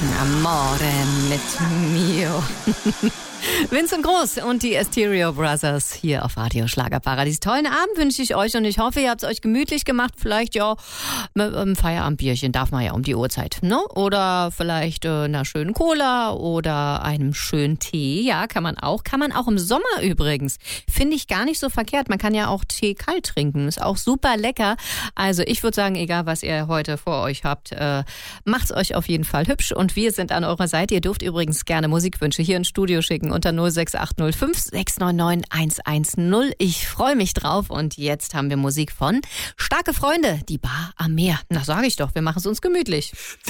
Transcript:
Amore mit mio. Vincent Groß und die Stereo Brothers hier auf Radio Schlagerparadies. Tollen Abend wünsche ich euch und ich hoffe, ihr habt es euch gemütlich gemacht. Vielleicht ja mit einem Feierabendbierchen, darf man ja um die Uhrzeit, ne? Oder vielleicht einer schönen Cola oder einem schönen Tee. Ja, kann man auch im Sommer übrigens. Finde ich gar nicht so verkehrt. Man kann ja auch Tee kalt trinken. Ist auch super lecker. Also ich würde sagen, egal was ihr heute vor euch habt, macht's euch auf jeden Fall hübsch und wir sind an eurer Seite. Ihr dürft übrigens gerne Musikwünsche hier ins Studio schicken unter 06805 699 110. Ich freue mich drauf und jetzt haben wir Musik von Starke Freunde, die Bar am Meer. Na, sage ich doch, wir machen es uns gemütlich.